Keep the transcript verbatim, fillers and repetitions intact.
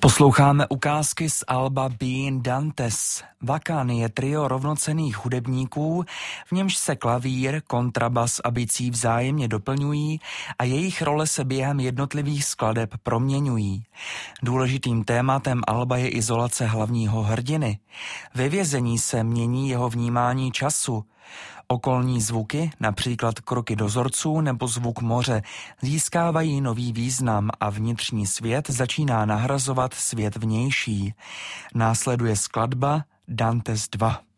Posloucháme ukázky z alba Being Dantes. Vakan je trio rovnocenných hudebníků, v němž se klavír, kontrabas a bicí vzájemně doplňují a jejich role se během jednotlivých skladeb proměňují. Důležitým tématem alba je izolace hlavního hrdiny. Ve vězení se mění jeho vnímání času. Okolní zvuky, například kroky dozorců nebo zvuk moře, získávají nový význam a vnitřní svět začíná nahrazovat svět vnější. Následuje skladba Dantes dva.